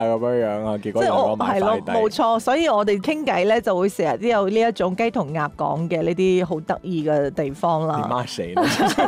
咁樣樣啊，結果即係兩個買係咯， 快遞。 冇錯，所以我哋傾偈咧就會成日都有呢一種雞同鴨講嘅呢啲好得意嘅地方你啦。 媽死啦！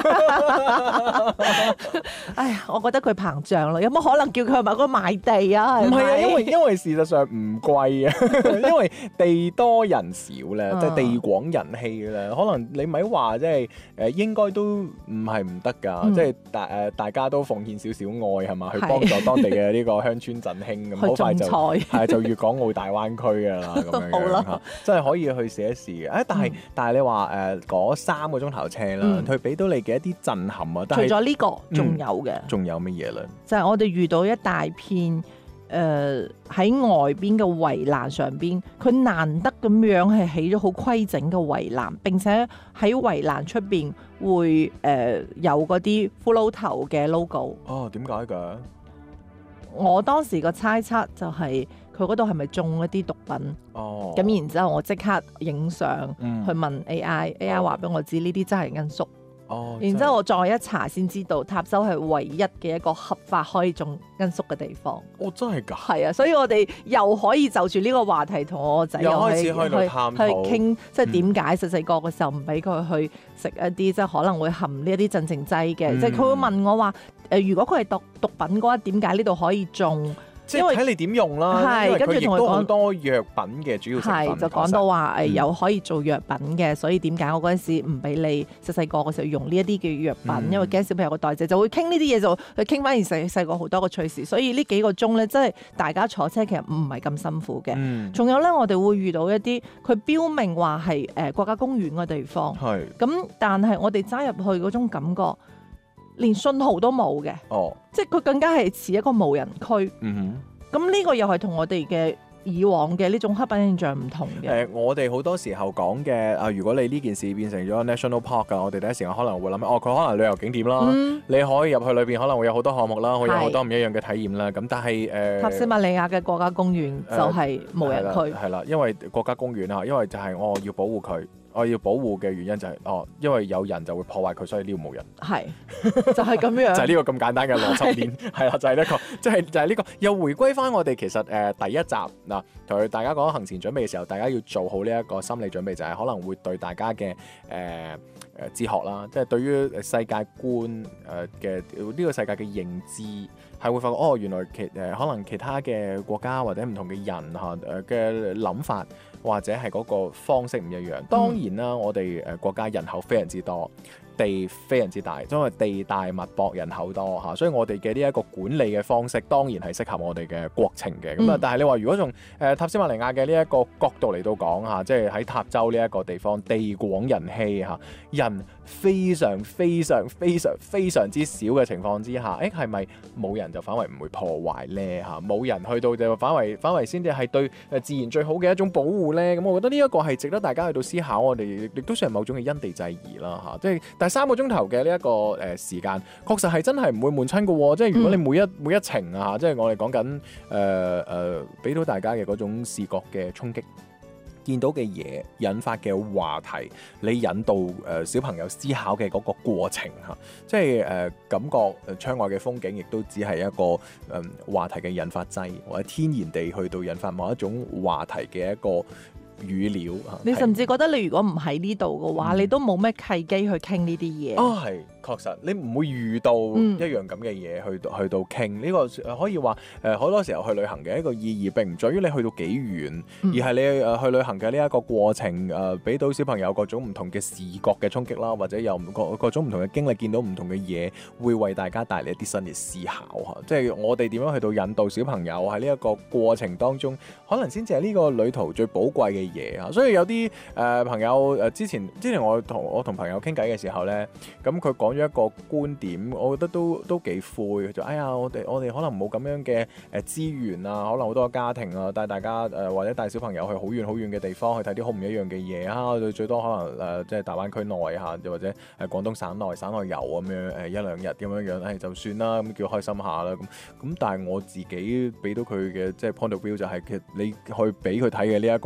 哎呀，我覺得佢膨脹咯，有冇可能叫佢去埋嗰度買地啊？ 唔係啊， 咪因為事實上唔貴啊，因為地多人少咧，即係地廣人稀咧。可能你咪話即係應該都唔係唔得㗎，即係大家都奉獻少少愛係嘛，去幫助當地嘅呢個鄉村振興咁，好快就係就粵港澳大灣區㗎啦咁樣嚇，真係可以去試一試嘅。但係你話嗰3個鐘頭車啦，佢俾到你嘅一啲震撼啊！ 除咗呢個，仲有嘅， 仲有乜嘢咧？ 就係我哋遇到一大片喺外邊嘅圍欄上邊，佢難得咁樣係起咗好規整嘅圍欄，並且喺圍欄出邊會有嗰啲骷髏頭嘅 logo。 哦，點解㗎？ 我當時個猜測就係佢嗰度係咪種一啲毒品？ 哦， 咁然之後我即刻影相去問 AI 話俾我知呢啲真係罌粟。 哦， 然之後我再一查先知道，塔州係唯一嘅一個合法可以種罌粟嘅地方。 哦，真係㗎？ 係啊，所以我哋又可以就住呢個話題同我個仔又開始去探討去傾，即係點解細細個嘅時候唔俾佢去食一啲即係可能會含呢一啲鎮靜劑嘅，即係佢會問我話如果佢係毒品嘅話，點解呢度可以種？ 即係睇你點用啦， 係跟住同佢講好多藥品嘅主要成分， 係就講到話有可以做藥品嘅，所以點解我嗰陣時唔俾你細細個嘅時候用呢一啲嘅藥品，因為驚小朋友個代謝，就會傾呢啲嘢，就去傾翻而細個好多個趣事，所以呢幾個鐘咧，真係大家坐車其實唔係咁辛苦嘅。仲有咧，我哋會遇到一啲佢標明話係國家公園嘅地方， 係咁，但係我哋揸入去嗰種感覺，連信號都冇嘅，即係佢更加係似一個無人區。咁呢個又係同我哋嘅以往嘅呢種刻板印象唔同嘅。 我哋好多時候講嘅如果你呢件事變成咗 National Park 㗎，我哋第一時間可能會諗佢可能旅遊景點啦，你可以入去裏邊可能會有好多項目啦，會有好多唔一樣嘅體驗啦。咁但係塔斯馬尼亞嘅國家公園就係無人區。 係啦，因為國家公園啊，因為就係我要保護佢。我要保護嘅原因就係因為有人就會破壞佢，所以呢度冇人。 係，就係咁樣。 就係呢個咁簡單嘅邏輯鏈，係啦，就係呢個，就係呢個。又回歸翻我哋其實第一集嗱，同大家講行前準備嘅時候，大家要做好呢一個心理準備，就係可能會對大家嘅哲學啦，即係對於世界觀嘅呢個世界嘅認知，係會發覺原來可能其他嘅國家或者唔同嘅人嘅諗法，或者係嗰個方式唔一樣。當然啦，我哋國家人口非常之多，地非常之大，因為地大物博，人口多嚇，所以我哋嘅呢一個管理嘅方式當然係適合我哋嘅國情嘅。咁但係你話如果從塔斯馬尼亞嘅呢一個角度嚟到講嚇，即係喺塔州呢一個地方地廣人稀嚇，人非常非常非常非常之少嘅情況之下，係咪冇人就反為唔會破壞呢？嚇？冇人去到就反為先至係對自然最好嘅一種保護呢？咁我覺得呢一個係值得大家去到思考，我哋亦都算係某種嘅因地制宜啦嚇。即係但係3個鐘頭嘅呢一個時間，確實係真係唔會悶親嘅喎。即係如果你每一程啊，即係我哋講緊俾到大家嘅嗰種視覺嘅衝擊。見到嘅嘢引發嘅話題，你引導小朋友思考嘅嗰個過程嚇，即係感覺窗外嘅風景亦都只係一個話題嘅引發劑，或者天然地去到引發某一種話題嘅一個語料嚇。 你甚至覺得你如果唔喺呢度嘅話，你都冇咩契機去傾呢啲嘢。 係確實，你唔會遇到一樣咁嘅嘢去到傾呢個可以話好多時候去旅行嘅一個意義並唔在於你去到幾遠，而係你去旅行嘅呢一個過程俾到小朋友各種唔同嘅視覺嘅衝擊啦，或者有各種唔同嘅經歷，見到唔同嘅嘢，會為大家帶嚟一啲新嘅思考嚇。即係我哋點樣去到引導小朋友喺呢一個過程當中，可能先至係呢個旅途最寶貴嘅嘢嚇。所以有啲朋友之前我同朋友傾偈嘅時候咧，咁佢講咗一個觀點，我覺得都幾灰。就我哋可能冇咁樣嘅資源啊，可能好多家庭啊，帶大家或者帶小朋友去好遠好遠嘅地方去睇啲好唔一樣嘅嘢啊，最多可能即係大灣區內嚇，又或者廣東省內遊咁樣一兩日咁樣就算啦，咁叫開心下啦咁。但係我自己俾到佢嘅即係 point of view 就係其實你去俾佢睇嘅呢一個過程，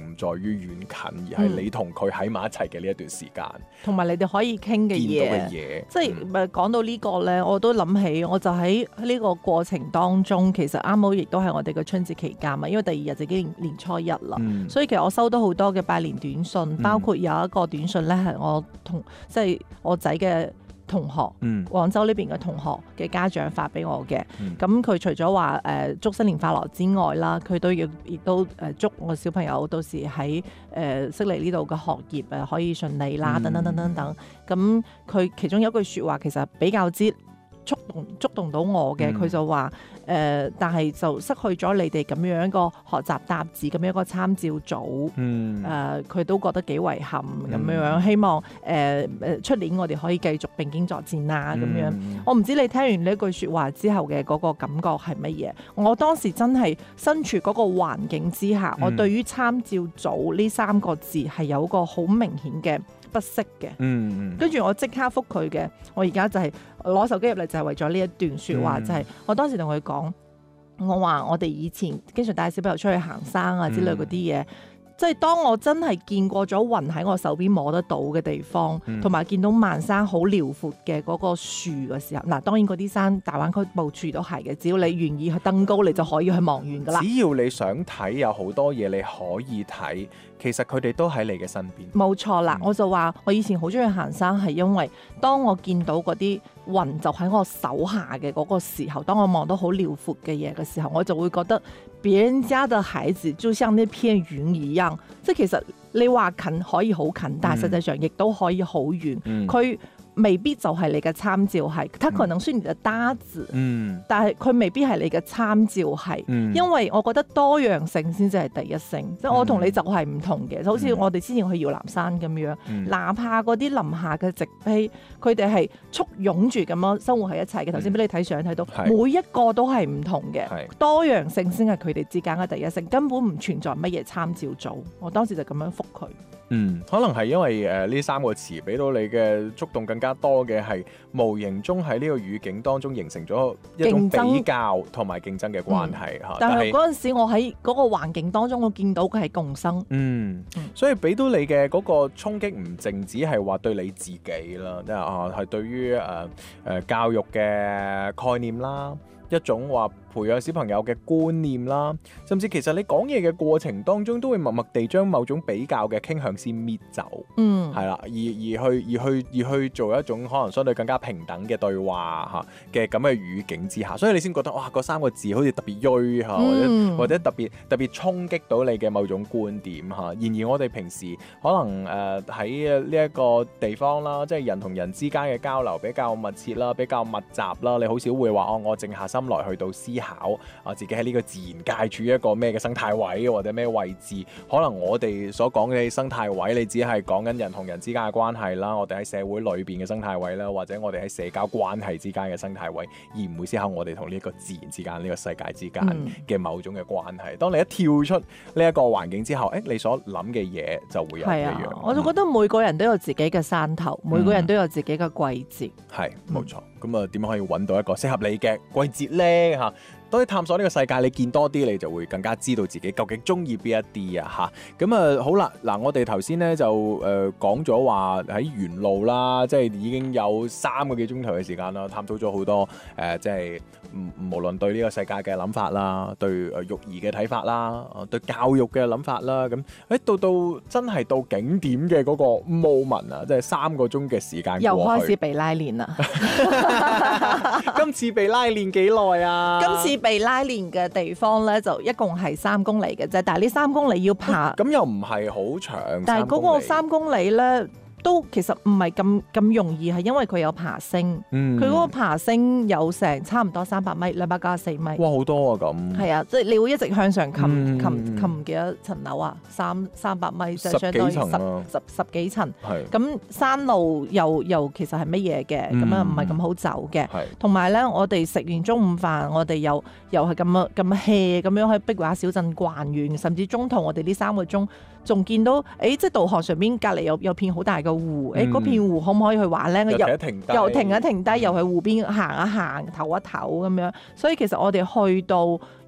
唔在於遠近，而係你同佢喺埋一齊嘅呢一段時間， 同埋你哋可以傾嘅見到嘅嘢。 嘢， 即係講到呢個咧，我都諗起，我就喺呢個過程當中，其實啱好亦都係我哋嘅春節期間嘛，因為第二日就已經年初一啦，所以其實我收到好多嘅拜年短信，包括有一個短信咧係我即係我仔嘅同學，廣州呢邊嘅同學嘅家長發俾我嘅。咁佢除咗話祝新年快樂之外啦，佢都亦都祝我小朋友到時喺悉尼呢度嘅學業可以順利啦，等等等等等。咁佢其中有一句説話其實比較之觸動到我嘅，佢就話但係就失去咗你哋咁樣一個學習搭子咁樣一個參照組，佢都覺得幾遺憾咁樣，希望出年我哋可以繼續並肩作戰啦咁樣。我唔知你聽完呢句説話之後嘅嗰個感覺係乜嘢？我當時真係身處嗰個環境之下，我對於參照組呢3個字係有個好明顯嘅不適嘅，跟住我即刻覆佢嘅。我而家就係攞手機入嚟，就係為咗呢一段説話，就係我當時同佢講，我話我哋以前經常帶小朋友出去行山啊之類嗰啲嘢。即係當我真係見過咗雲喺我手邊摸得到嘅地方，同埋見到萬山好遼闊嘅嗰個樹嘅時候，嗱當然嗰啲山大灣區部處都係嘅，只要你願意去登高，你就可以去望遠噶啦。 只要你想睇，有好多嘢你可以睇，其實佢哋都喺你嘅身邊。冇錯啦，我就話我以前好中意行山，係因為當我見到嗰啲雲就喺我手下嘅嗰個時候，當我望到好遼闊嘅嘢嘅時候，我就會覺得別人家的孩子就像呢片雲一樣，即係其實你話近可以好近，但係實際上亦都可以好遠。佢未必就係你嘅參照係，它可能是你嘅搭子，但係佢未必係你嘅參照係，因為我覺得多樣性先至係第一性，即係我同你就係唔同嘅，就好似我哋之前去搖籃山咁樣，哪怕嗰啲林下嘅植被，佢哋係簇擁住咁樣生活喺一齊嘅。頭先俾你睇相睇到，每一個都係唔同嘅，多樣性先係佢哋之間嘅第一性，根本唔存在乜嘢參照組。我當時就咁樣覆佢。 可能係因為呢3個詞俾到你嘅觸動更加多嘅係無形中喺呢個語境當中形成咗一種比較同埋競爭嘅關係嚇。 但係嗰陣時我喺嗰個環境當中，我見到佢係共生。 所以俾到你嘅嗰個衝擊唔淨止係話對你自己啦，即係係對於教育嘅概念啦，一種話培養小朋友嘅觀念啦，甚至其實你講嘢嘅過程當中，都會默默地將某種比較嘅傾向先搣走，係啦，而去做一種可能相對更加平等嘅對話嚇嘅咁嘅語境之下，所以你先覺得哇，嗰3個字好似特別鋭嚇，或者特別衝擊到你嘅某種觀點嚇。然而我哋平時可能喺呢一個地方啦，即係人同人之間嘅交流比較密切啦，比較密集啦，你好少會話我靜下心來去到思考自己喺呢個自然界處於一個咩嘅生態位或者咩位置。可能我哋所講嘅生態位，你只係講緊人同人之間嘅關係啦，我哋喺社會裏邊嘅生態位啦，或者我哋喺社交關係之間嘅生態位，而唔會思考我哋同呢個自然之間、呢個世界之間嘅某種嘅關係。當你一跳出呢一個環境之後，你所諗嘅嘢就會有唔一樣。 我就覺得每個人都有自己嘅山頭，每個人都有自己嘅季節。 係冇錯。咁啊，點樣可以揾到一個適合你嘅季節呢？嚇，多啲探索呢個世界，你見多啲，你就會更加知道自己究竟中意邊一啲啊！嚇，咁啊好啦，嗱，我哋頭先咧就講咗話喺沿路啦，即係已經有3個幾鐘頭嘅時間啦，探討咗好多即係無論對呢個世界嘅諗法啦，對育兒嘅睇法啦，對教育嘅諗法啦，咁到真係到景點嘅嗰個 moment 啊，即係3個鐘嘅時間過去， 又開始被拉練啦。 今次被拉練幾耐啊？ 今次被拉練嘅地方咧，就一共係3公里嘅啫，但係呢3公里要爬， 咁又唔係好長。 但係嗰個3公里咧，都其實唔係咁容易，係因為佢有爬升，佢嗰個爬升有成差唔多300米，294米。 哇，好多啊咁！ 係啊，即係你會一直向上擒幾多層樓啊？300米，就相當於十幾層。咁山路又其實係乜嘢嘅？咁樣唔係咁好走嘅。同埋咧，我哋食完中午飯，我哋又係咁 hea 咁樣去碧華小鎮逛完，甚至中途我哋呢3個鐘仲見到，即係導航上邊隔離有片好大嘅湖，嗰片湖可唔可以去玩咧？又停一停低，又去湖邊行一行，唞一唞咁樣。所以其實我哋去到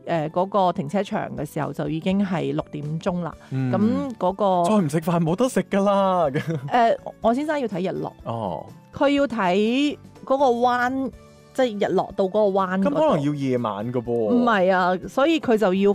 嗰個停車場嘅時候就已經係6點鐘啦。咁嗰個再唔食飯冇得食㗎啦。 我先生要睇日落， 哦， 佢要睇嗰個灣，即係日落到嗰個灣嗰度。 咁可能要夜晚㗎噃。 唔係啊，所以佢就要